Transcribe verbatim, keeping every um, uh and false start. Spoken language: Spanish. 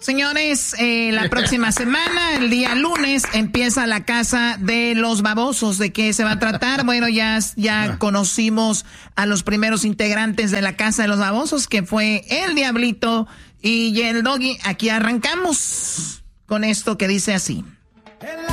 Señores, eh, la próxima semana, el día lunes, empieza la Casa de los Babosos. ¿De qué se va a tratar? Bueno, ya, ya conocimos a los primeros integrantes de la Casa de los Babosos, que fue el Diablito y el Doggy. Aquí arrancamos con esto que dice así.